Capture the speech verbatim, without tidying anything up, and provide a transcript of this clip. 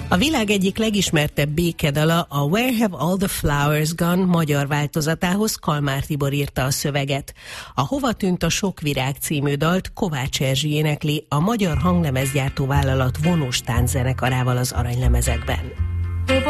A világ egyik legismertebb békedala, a Where Have All the Flowers Gone magyar változatához Kalmár Tibor írta a szöveget. A Hova tűnt a sok virág című dalt Kovács Erzsi énekli a magyar hanglemezgyártó vállalat Vonós tánczenekarával az aranylemezekben.